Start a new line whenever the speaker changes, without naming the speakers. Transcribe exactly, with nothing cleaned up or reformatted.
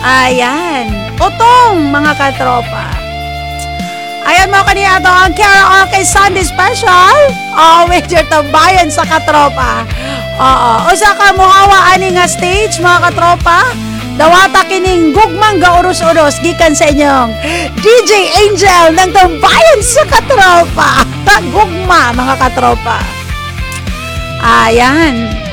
Ayan. Utong, mga katropa. Ayan mo kanina ito ang karaoke Sunday Special. Oh, with your tambayan sa katropa. Oo. Usa ka muhawa ani nga stage, mga katropa. Dawata kining gugmang gauros-uros gikan sa inyong D J Angel ng tambayan sa katropa. Gugma, mga katropa. Ayan.